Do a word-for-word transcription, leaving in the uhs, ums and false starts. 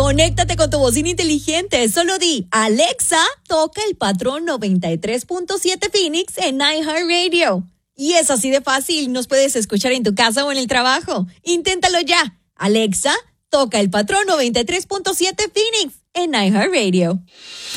Conéctate con tu bocina inteligente. Solo di, Alexa, toca el patrón noventa y tres punto siete Phoenix en iHeartRadio. Y es así de fácil. Nos puedes escuchar en tu casa o en el trabajo. Inténtalo ya. Alexa, toca el patrón noventa y tres punto siete Phoenix en iHeartRadio.